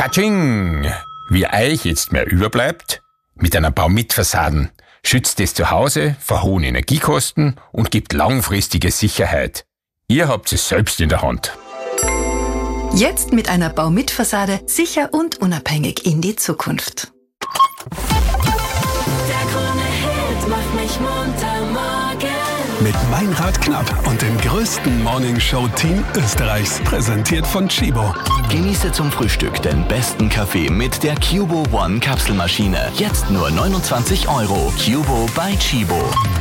Katsching! Wie euch jetzt mehr überbleibt? Mit einer Baumitfassaden schützt es zu Hause vor hohen Energiekosten und gibt langfristige Sicherheit. Ihr habt es selbst in der Hand. Jetzt mit einer Baumitfassade sicher und unabhängig in die Zukunft. Der Krone-Hit macht mich munter morgen. Mit Meinrad Knapp und dem größten Morningshow-Team Österreichs. Präsentiert von Chibo. Genieße zum Frühstück den besten Kaffee mit der Cubo One Kapselmaschine. Jetzt nur 29 €. Cubo bei Chibo.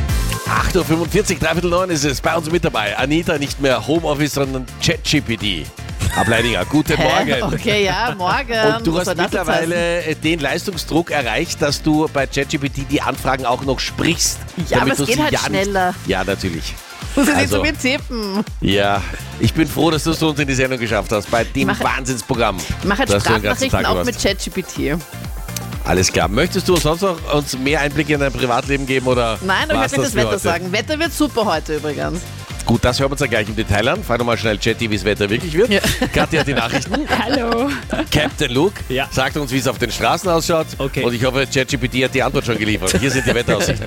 8.45 Uhr, 8:45 ist es. Bei uns mit dabei Anita, nicht mehr Homeoffice, sondern ChatGPT. Ableidinger, guten Morgen. Okay, ja, morgen. Und du hast mittlerweile den Leistungsdruck erreicht, dass du bei ChatGPT die Anfragen auch noch sprichst. Ja, aber damit es du geht sie halt schneller. Ja, natürlich. Muss ich nicht Also, so viel tippen. Ja, ich bin froh, dass du es zu uns in die Sendung geschafft hast, bei dem Wahnsinnsprogramm. Ich mache jetzt das du den ganzen Sprachnachrichten Tag auch machst. mit ChatGPT. Alles klar. Möchtest du sonst noch uns mehr Einblicke in dein Privatleben geben? Oder Nein, aber ich war's möchte das für Wetter heute? sagen. Wetter wird super heute übrigens. Gut, das hören wir uns dann gleich im Detail an. Fahr doch mal schnell Chatty, wie das Wetter wirklich wird. Ja. Katja hat die Nachrichten. Hallo. Captain Luke sagt uns, wie es auf den Straßen ausschaut. Okay. Und ich hoffe, ChatGPT hat die Antwort schon geliefert. Hier sind die Wetteraussichten.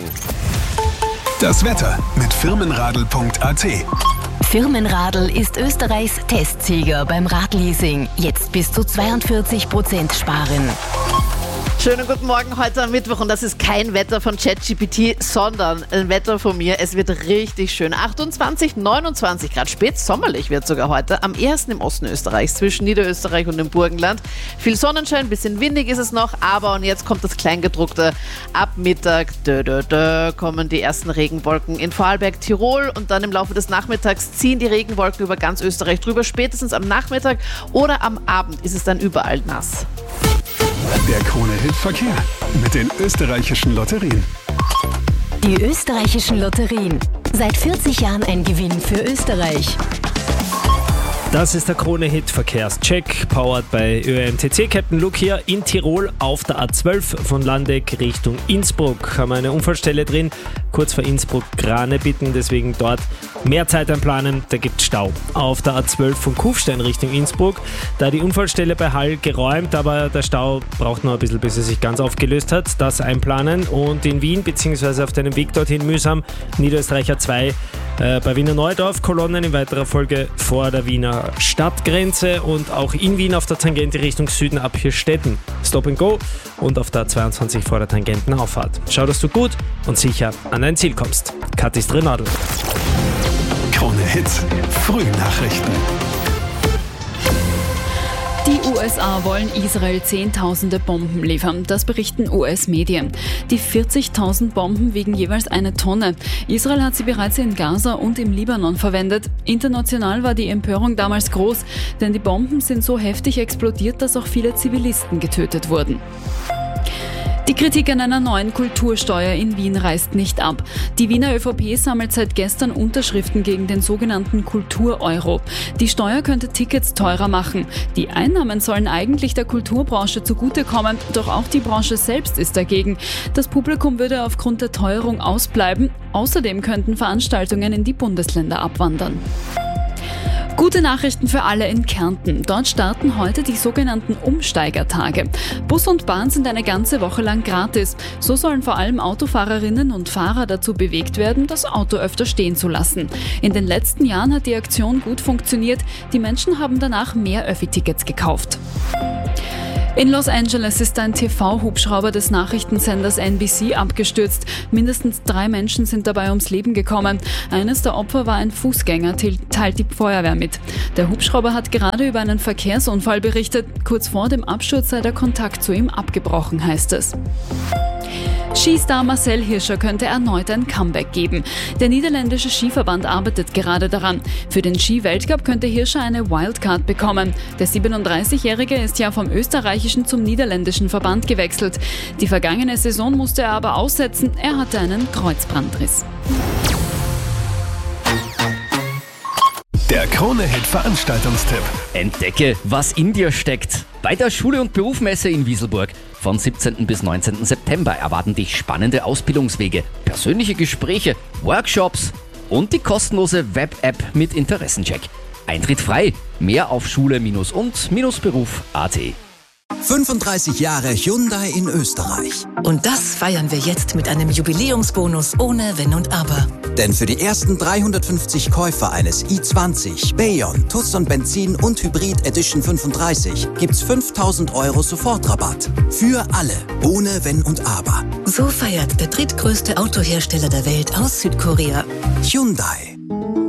Das Wetter mit firmenradl.at. Firmenradl ist Österreichs Testsieger beim Radleasing. Jetzt bis zu 42% sparen. Schönen guten Morgen heute am Mittwoch und das ist kein Wetter von ChatGPT, sondern ein Wetter von mir. Es wird richtig schön. 28, 29 Grad, spätsommerlich wird sogar heute. Am ehesten im Osten Österreichs, zwischen Niederösterreich und dem Burgenland. Viel Sonnenschein, bisschen windig ist es noch, aber und jetzt kommt das Kleingedruckte. Ab Mittag kommen die ersten Regenwolken in Vorarlberg, Tirol und dann im Laufe des Nachmittags ziehen die Regenwolken über ganz Österreich drüber. Spätestens am Nachmittag oder am Abend ist es dann überall nass. Der Krone-Hit Verkehr mit den österreichischen Lotterien. Die österreichischen Lotterien. Seit 40 Jahren ein Gewinn für Österreich. Das ist der Krone-Hit Verkehrscheck, powered bei ÖMTC. Captain Luke hier in Tirol auf der A12 von Landeck Richtung Innsbruck. Haben wir eine Unfallstelle drin, kurz vor Innsbruck Grane bitten, deswegen dort mehr Zeit einplanen, da gibt es Stau. Auf der A12 von Kufstein Richtung Innsbruck, da die Unfallstelle bei Hall geräumt, aber der Stau braucht noch ein bisschen, bis er sich ganz aufgelöst hat. Das einplanen und in Wien bzw. auf deinem Weg dorthin mühsam, Niederösterreicher 2 bei Wiener Neudorf, Kolonnen in weiterer Folge vor der Wiener Stadtgrenze und auch in Wien auf der Tangente Richtung Süden ab Hirstetten. Stop and Go und auf der 22 vor der Tangentenauffahrt. Schau, dass du gut und sicher an dein Ziel kommst. Katis Drenadl. Krone-Hit Frühnachrichten. Die USA wollen Israel Zehntausende Bomben liefern, das berichten US-Medien. Die 40.000 Bomben wiegen jeweils 1 Tonne. Israel hat sie bereits in Gaza und im Libanon verwendet. International war die Empörung damals groß, denn die Bomben sind so heftig explodiert, dass auch viele Zivilisten getötet wurden. Die Kritik an einer neuen Kultursteuer in Wien reißt nicht ab. Die Wiener ÖVP sammelt seit gestern Unterschriften gegen den sogenannten Kultur-Euro. Die Steuer könnte Tickets teurer machen. Die Einnahmen sollen eigentlich der Kulturbranche zugutekommen, doch auch die Branche selbst ist dagegen. Das Publikum würde aufgrund der Teuerung ausbleiben. Außerdem könnten Veranstaltungen in die Bundesländer abwandern. Gute Nachrichten für alle in Kärnten. Dort starten heute die sogenannten Umsteigertage. Bus und Bahn sind eine ganze Woche lang gratis. So sollen vor allem Autofahrerinnen und Fahrer dazu bewegt werden, das Auto öfter stehen zu lassen. In den letzten Jahren hat die Aktion gut funktioniert. Die Menschen haben danach mehr Öffi-Tickets gekauft. In Los Angeles ist ein TV-Hubschrauber des Nachrichtensenders NBC abgestürzt. Mindestens 3 Menschen sind dabei ums Leben gekommen. Eines der Opfer war ein Fußgänger, teilt die Feuerwehr mit. Der Hubschrauber hat gerade über einen Verkehrsunfall berichtet. Kurz vor dem Absturz sei der Kontakt zu ihm abgebrochen, heißt es. Skistar Marcel Hirscher könnte erneut ein Comeback geben. Der niederländische Skiverband arbeitet gerade daran. Für den Ski-Weltcup könnte Hirscher eine Wildcard bekommen. Der 37-Jährige ist ja vom österreichischen zum niederländischen Verband gewechselt. Die vergangene Saison musste er aber aussetzen. Er hatte einen Kreuzbandriss. Der Krone-Hit Veranstaltungstipp. Entdecke, was in dir steckt. Bei der Schule- und Berufsmesse in Wieselburg von 17. bis 19. September erwarten dich spannende Ausbildungswege, persönliche Gespräche, Workshops und die kostenlose Web-App mit Interessencheck. Eintritt frei. Mehr auf schule-und-beruf.at. 35 Jahre Hyundai in Österreich. Und das feiern wir jetzt mit einem Jubiläumsbonus ohne Wenn und Aber. Denn für die ersten 350 Käufer eines i20, Bayon, Tucson Benzin und Hybrid Edition 35 gibt's 5.000 € Sofortrabatt. Für alle, ohne Wenn und Aber. So feiert der drittgrößte Autohersteller der Welt aus Südkorea. Hyundai.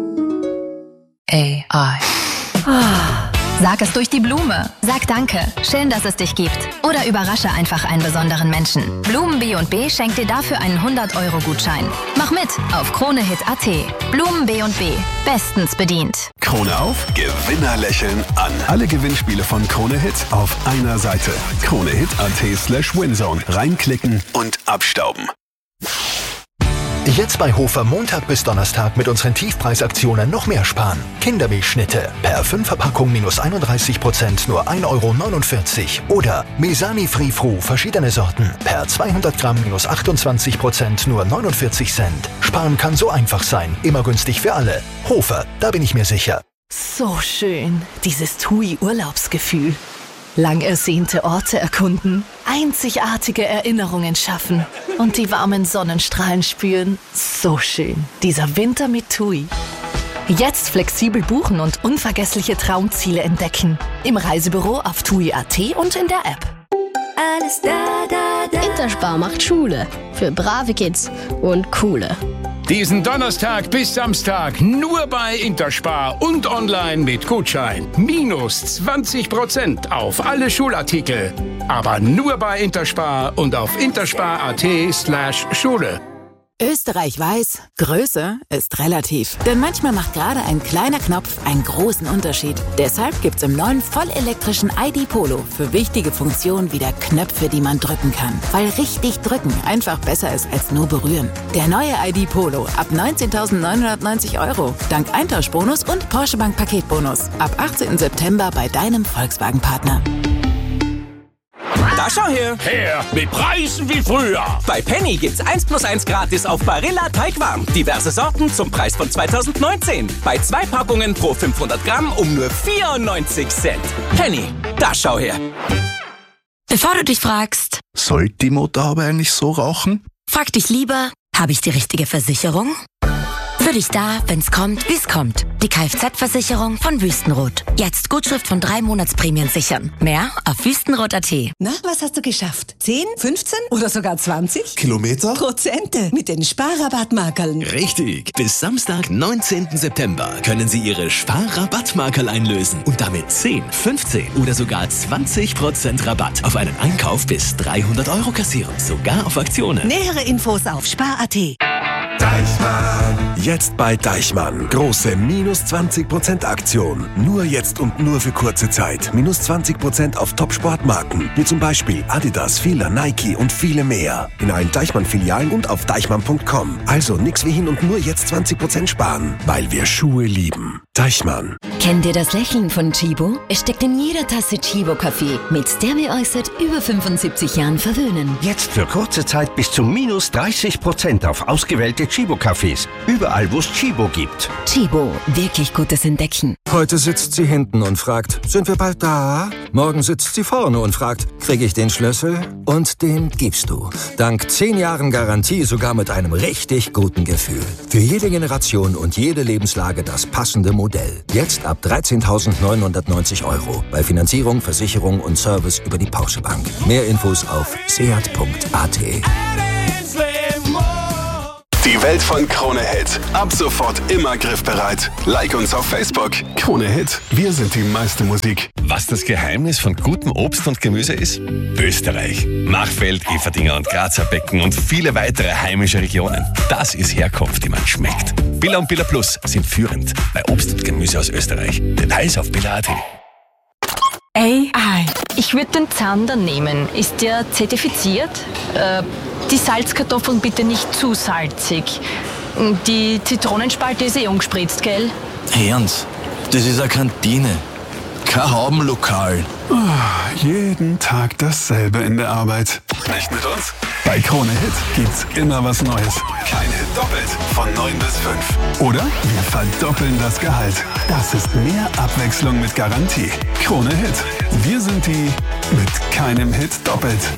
AI. Sag es durch die Blume. Sag Danke. Schön, dass es dich gibt. Oder überrasche einfach einen besonderen Menschen. Blumen B&B schenkt dir dafür einen 100-Euro-Gutschein. Mach mit auf KroneHit.at. Blumen B&B. Bestens bedient. Krone auf, Gewinner lächeln an. Alle Gewinnspiele von Krone Hit auf einer Seite. KroneHit.at/Winzone. Reinklicken und abstauben. Jetzt bei Hofer Montag bis Donnerstag mit unseren Tiefpreisaktionen noch mehr sparen. Kindermilchschnitte per 5er-Packung minus 31%, nur 1,49 €. Oder Mesani Free Fru, verschiedene Sorten, per 200 Gramm minus 28%, nur 49 Cent. Sparen kann so einfach sein, immer günstig für alle. Hofer, da bin ich mir sicher. So schön, dieses TUI-Urlaubsgefühl. Lang ersehnte Orte erkunden, einzigartige Erinnerungen schaffen und die warmen Sonnenstrahlen spüren. So schön, dieser Winter mit TUI. Jetzt flexibel buchen und unvergessliche Traumziele entdecken. Im Reisebüro auf TUI.at und in der App. Alles da. Interspar macht Schule für brave Kids und coole. Diesen Donnerstag bis Samstag nur bei Interspar und online mit Gutschein. Minus 20% auf alle Schulartikel. Aber nur bei Interspar und auf interspar.at/Schule. Österreich weiß, Größe ist relativ. Denn manchmal macht gerade ein kleiner Knopf einen großen Unterschied. Deshalb gibt's im neuen vollelektrischen ID Polo für wichtige Funktionen wieder Knöpfe, die man drücken kann. Weil richtig drücken einfach besser ist als nur berühren. Der neue ID Polo ab 19.990 €. Dank Eintauschbonus und Porsche Bank Paketbonus. Ab 18. September bei deinem Volkswagen-Partner. Da schau her! Her, mit Preisen wie früher! Bei Penny gibt's 1+1 gratis auf Barilla Teigwaren. Diverse Sorten zum Preis von 2019. Bei 2 Packungen pro 500 Gramm um nur 94 Cent. Penny, da schau her! Bevor du dich fragst, sollte die Motorhaube eigentlich so rauchen? Frag dich lieber, habe ich die richtige Versicherung? Für dich da, wenn's kommt, wie's kommt. Die Kfz-Versicherung von Wüstenrot. Jetzt Gutschrift von 3 Monatsprämien sichern. Mehr auf wüstenrot.at. Na, was hast du geschafft? 10, 15 oder sogar 20? Kilometer? Prozente mit den Sparrabattmarkerln. Richtig. Bis Samstag, 19. September können Sie Ihre Sparrabattmarkerl einlösen und damit 10, 15 oder sogar 20% Rabatt auf einen Einkauf bis 300 € kassieren. Sogar auf Aktionen. Nähere Infos auf spar.at. Deichmann. Jetzt bei Deichmann. Große minus 20% Aktion. Nur jetzt und nur für kurze Zeit. Minus 20% auf Top-Sportmarken. Wie zum Beispiel Adidas, Fila, Nike und viele mehr. In allen Deichmann-Filialen und auf deichmann.com. Also nix wie hin und nur jetzt 20% sparen. Weil wir Schuhe lieben. Deichmann. Kennt ihr das Lächeln von Chibo? Es steckt in jeder Tasse Chibo-Kaffee, mit der wir euch seit über 75 Jahren verwöhnen. Jetzt für kurze Zeit bis zu minus 30% auf ausgewählte Chibo-Cafés. Überall, wo es Chibo gibt. Chibo, wirklich gutes Entdecken. Heute sitzt sie hinten und fragt, sind wir bald da? Morgen sitzt sie vorne und fragt, kriege ich den Schlüssel? Und den gibst du. Dank 10 Jahren Garantie sogar mit einem richtig guten Gefühl. Für jede Generation und jede Lebenslage das passende Modell. Jetzt ab 13.990 €. Bei Finanzierung, Versicherung und Service über die Porsche Bank. Mehr Infos auf seat.at. Die Welt von Krone Hit. Ab sofort immer griffbereit. Like uns auf Facebook. Krone Hit. Wir sind die meiste Musik. Was das Geheimnis von gutem Obst und Gemüse ist? Österreich. Machfeld, Everdinger und Grazer Becken und viele weitere heimische Regionen. Das ist Herkunft, die man schmeckt. Billa und Billa Plus sind führend bei Obst und Gemüse aus Österreich. Details auf billa.at. AI. Ich würde den Zander nehmen. Ist der zertifiziert? Die Salzkartoffeln bitte nicht zu salzig. Die Zitronenspalte ist ungespritzt, gell? Ernst, das ist eine Kantine. Kein Haubenlokal. Jeden Tag dasselbe in der Arbeit. Nicht mit uns? Bei Krone Hit gibt's immer was Neues. Kein Hit doppelt von 9 bis 5. Oder wir verdoppeln das Gehalt. Das ist mehr Abwechslung mit Garantie. Krone Hit. Wir sind die mit keinem Hit doppelt.